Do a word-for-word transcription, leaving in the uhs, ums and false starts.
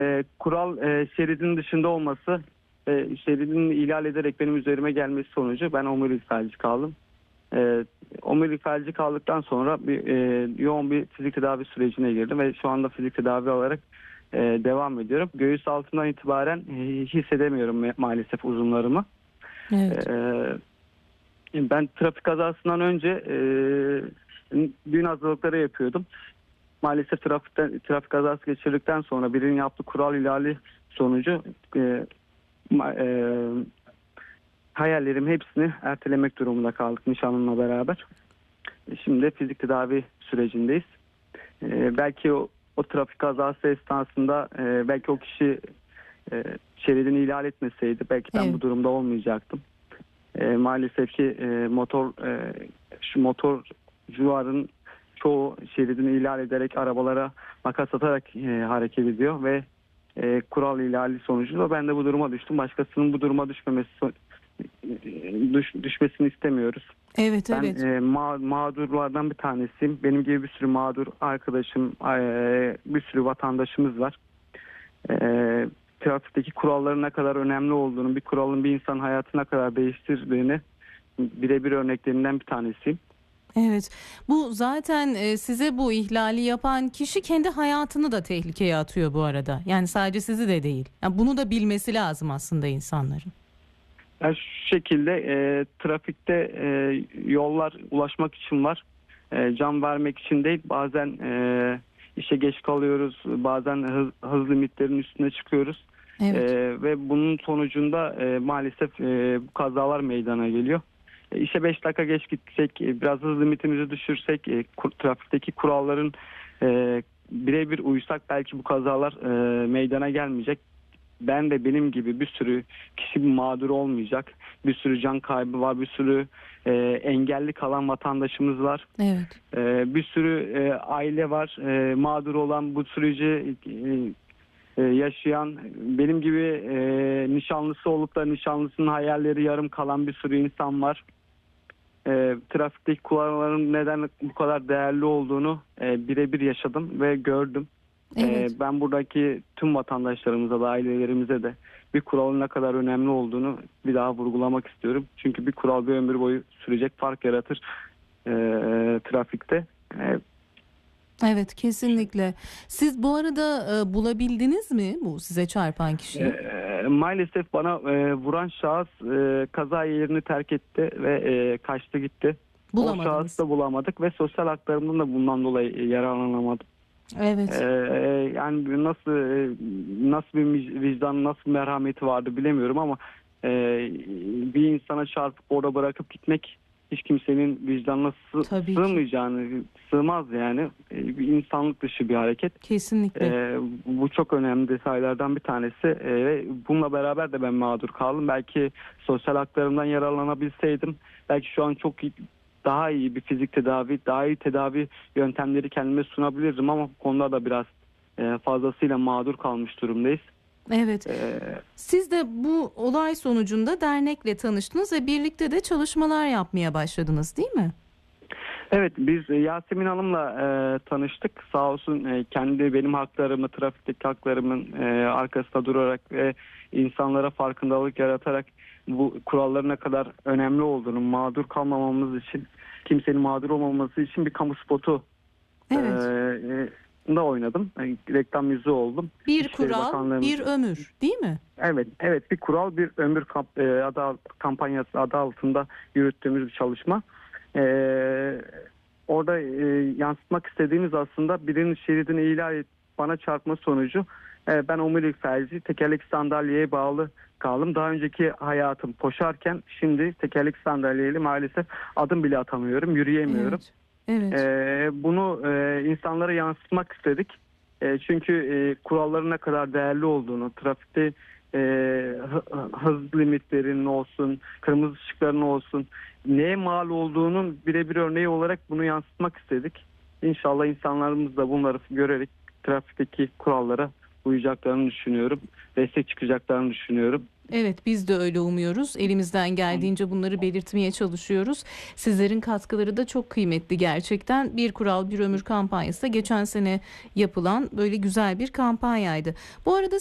e, kural e, şeridin dışında olması, e, şeridin ihlal ederek benim üzerime gelmesi sonucu ben omurilik felci kaldım. E, omurilik felci kaldıktan sonra bir, e, yoğun bir fizik tedavi sürecine girdim ve şu anda fizik tedavi olarak e, devam ediyorum. Göğüs altından itibaren e, hissedemiyorum ma- maalesef uzunlarımı. Evet. E, ben trafik kazasından önce e, düğün hazırlıkları yapıyordum. Maalesef trafikten, trafik kazası geçirdikten sonra birinin yaptığı kural ihlali sonucu e, ma- e, hayallerim hepsini ertelemek durumunda kaldık nişanlımla beraber. E, Şimdi fizik tedavi sürecindeyiz. E, belki o, o trafik kazası esnasında e, belki o kişi e, şeridini ihlal etmeseydi belki ben bu Evet. durumda olmayacaktım. E, maalesef ki e, motor e, şu motorcuların çoğu şeridini ihlal ederek arabalara makas atarak e, hareket ediyor ve e, kural ihlali sonucunda ben de bu duruma düştüm. Başkasının bu duruma düşmemesi e, düş, düşmesini istemiyoruz. Evet, Ben evet. e, ma- mağdurlardan bir tanesiyim. Benim gibi bir sürü mağdur arkadaşım, e, bir sürü vatandaşımız var. E, trafikteki kuralların ne kadar önemli olduğunu, bir kuralın bir insan hayatına kadar değiştirdiğini birebir örneklerinden bir tanesiyim. Evet. Bu zaten e, size bu ihlali yapan kişi kendi hayatını da tehlikeye atıyor bu arada. Yani sadece sizi de değil. Yani bunu da bilmesi lazım aslında insanların. Yani şu şekilde e, trafikte e, yollar ulaşmak için var. E, can vermek için değil. Bazen e, işe geç kalıyoruz. Bazen hız, hız limitlerinin üstüne çıkıyoruz. E, Evet. ve bunun sonucunda e, maalesef e, bu kazalar meydana geliyor. E, işe beş dakika geç gitsek, e, biraz hız limitimizi düşürsek, e, kur- trafikteki kuralların e, birebir uysak belki bu kazalar e, meydana gelmeyecek. Ben de benim gibi bir sürü kişi bir mağdur olmayacak. Bir sürü can kaybı var, bir sürü e, engelli kalan vatandaşımız var. Evet. E, bir sürü e, aile var, e, mağdur olan bu süreci e, e, yaşayan, benim gibi e, nişanlısı olup da nişanlısının hayalleri yarım kalan bir sürü insan var. E, trafikteki kuralların neden bu kadar değerli olduğunu e, birebir yaşadım ve gördüm. Ee, Evet. ben buradaki tüm vatandaşlarımıza da ailelerimize de bir kuralın ne kadar önemli olduğunu bir daha vurgulamak istiyorum. Çünkü bir kural bir ömür boyu sürecek fark yaratır ee, trafikte. Ee, Evet, kesinlikle. Siz bu arada e, bulabildiniz mi bu size çarpan kişiyi? e, maalesef bana e, vuran şahıs e, kaza yerini terk etti ve e, kaçtı gitti. O şahısı Bulamadınız. da bulamadık ve sosyal haklarımdan da bundan dolayı yararlanamadım. Evet. Ee, yani nasıl nasıl bir vicdan, nasıl bir merhameti vardı bilemiyorum ama e, bir insana çarpıp orada bırakıp gitmek hiç kimsenin vicdanına sığ, Tabii ki. sığmayacağını, sığmaz yani. E, bir insanlık dışı bir hareket. Kesinlikle. E, bu çok önemli detaylardan bir tanesi. E, ve bununla beraber de ben mağdur kaldım. Belki sosyal haklarımdan yararlanabilseydim, belki şu an çok iyi, daha iyi bir fizik tedavi, daha iyi tedavi yöntemleri kendime sunabilirdim ama bu konuda da biraz e, fazlasıyla mağdur kalmış durumdayız. Evet. E, Siz de bu olay sonucunda dernekle tanıştınız ve birlikte de çalışmalar yapmaya başladınız, değil mi? evet, biz e, Yasemin Hanım'la e, tanıştık. Sağ olsun e, kendi benim haklarımı, trafikteki haklarımın e, arkasında durarak ve insanlara farkındalık yaratarak bu kuralların ne kadar önemli olduğunu, mağdur kalmamamız için, kimsenin mağdur olmaması için bir kamu spotu e, Evet. e, da oynadım. E, reklam yüzü oldum. Bir İçişleri kural, Bakanlığımız. bir ömür, değil mi? Evet, evet bir kural bir ömür kamp, e, adı, alt- kampanyası adı altında yürüttüğümüz bir çalışma. E, orada e, yansıtmak istediğimiz aslında birinin şeridini ihlal et, bana çarpma sonucu e, ben omurilik felci tekerlekli sandalyeye bağlı kaldım. Daha önceki hayatım koşarken şimdi tekerlekli sandalyeyle maalesef adım bile atamıyorum, yürüyemiyorum. Evet. Evet. Ee, bunu e, insanlara yansıtmak istedik. E, çünkü e, kuralların ne kadar değerli olduğunu, trafikte e, hı- hız limitlerinin olsun, kırmızı ışıkların olsun, neye mal olduğunun birebir örneği olarak bunu yansıtmak istedik. İnşallah insanlarımız da bunları görerek trafikteki kurallara uyacaklarını düşünüyorum. Destek çıkacaklarını düşünüyorum. Evet, biz de öyle umuyoruz. Elimizden geldiğince bunları belirtmeye çalışıyoruz. Sizlerin katkıları da çok kıymetli gerçekten. Bir kural bir ömür kampanyası da geçen sene yapılan böyle güzel bir kampanyaydı. Bu arada